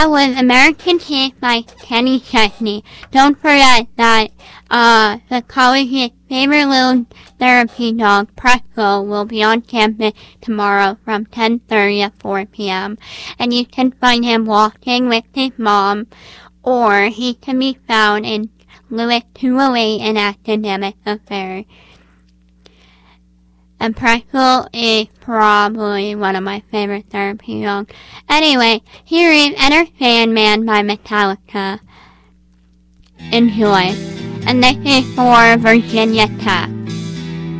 that was American Taste by Kenny Chesney. Don't forget that the college's favorite little therapy dog, Presto, will be on campus tomorrow from 10:30 to 4 p.m. And you can find him walking with his mom, or he can be found in Lewis 208 in Academic Affairs. And Presto is probably one of my favorite therapy dogs. Anyway, here is Enter Sandman by Metallica. Enjoy. And this is for Virginia Tech.